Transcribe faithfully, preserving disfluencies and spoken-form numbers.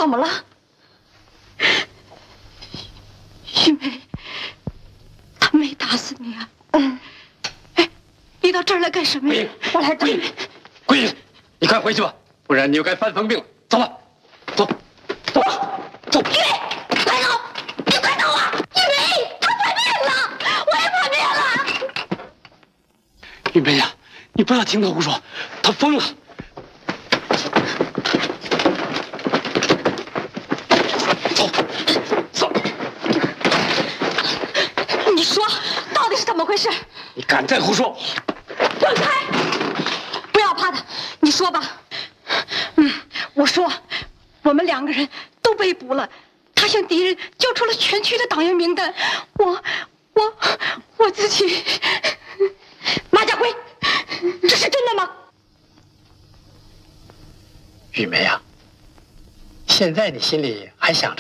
怎么了？玉梅，他没打死你啊？嗯。哎，你到这儿来干什么呀？我来找你。 桂英，你快回去吧，不然你又该犯疯病了。走吧，走，走，走。 玉梅，快走！你快走啊！玉梅，他叛变了，我也叛变了。 玉梅呀，你不要听他胡说，他疯了。 你说，到底是怎么回事？ 你敢再胡说， 滚开！不要怕他，你说吧。嗯，我说，我们两个人都被捕了，他向敌人交出了全区的党员名单，我，我，我自己。马家辉，这是真的吗？ 玉梅啊，现在你心里还想着